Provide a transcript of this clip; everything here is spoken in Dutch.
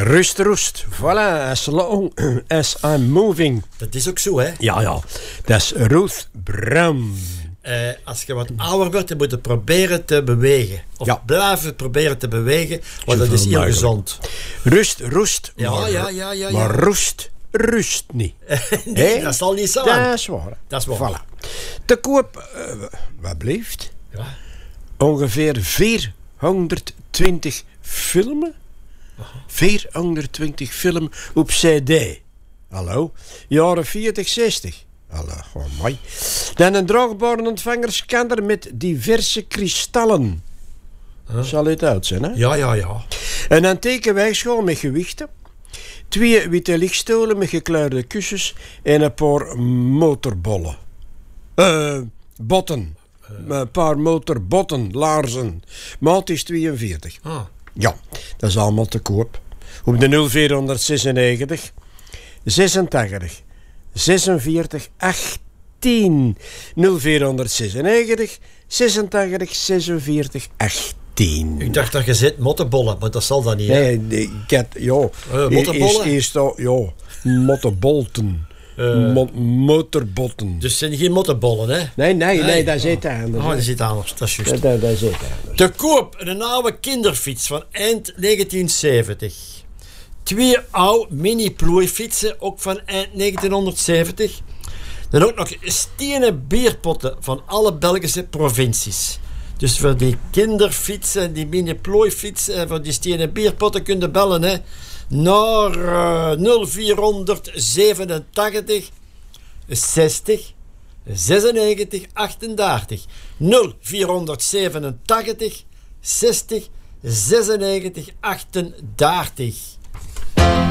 Rust, rust. Voilà, as long as I'm moving. Dat is ook zo, hè? Ja. Dat is Ruth Brown. Als je wat ouder wordt, dan moet je proberen te bewegen. Of blijven proberen te bewegen, want dat is heel gezond. Rust, rust. Ja. Maar rust niet. Nee, dat zal niet zijn. Dat is waar. Dat is waar. Voilà. Te koop, wat blijft? Ja. Ongeveer 420 filmen. 420 filmen op CD. Hallo? Jaren 40, 60. Hallo, oh mooi. Dan een draagbare ontvangerscanner met diverse kristallen. Zal het uit zijn, hè? Ja. Een antieke weegschaal met gewichten. 2 witte lichtstolen met gekleurde kussens en een paar motorbollen. Botten. Een paar motorbotten, laarzen. Maat is 42. Ja, dat is allemaal te koop. Op de 0496 86 46 18 0496 86 46 18. Ik dacht dat je zit mottenbollen, maar dat zal dan niet. Nee, ik heb, mottenbollen? Eerst mottenbolten. Motorbotten. Dus het zijn geen mottenbollen, hè? Nee, dat zit anders. Dat zit anders, dat is juist. Dat zit anders. Te koop een oude kinderfiets van eind 1970. 2 oude mini-plooifietsen, ook van eind 1970. Dan ook nog stenen bierpotten van alle Belgische provincies. Dus voor die kinderfietsen, die mini-plooifietsen, voor die stenen bierpotten kun je bellen, hè. Naar 0487 60 96 38. 0487 60 96 38.